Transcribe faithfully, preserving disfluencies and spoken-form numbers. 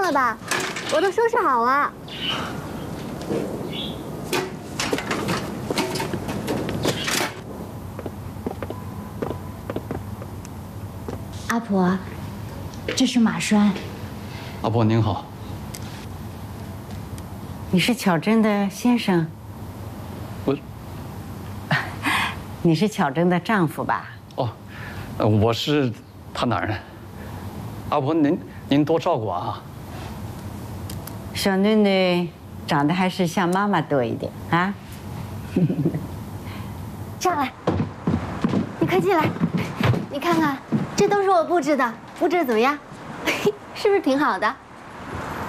了吧？我都收拾好了。 阿婆，这是马栓。 阿婆您好。 你是巧珍的先生？ 我。 你是巧珍的丈夫吧？ 哦，呃我是他男人。阿婆您您多照顾啊。 小囡囡长得还是像妈妈多一点啊。 上来，你快进来，你看看，这都是我布置的，布置的怎么样？是不是挺好的？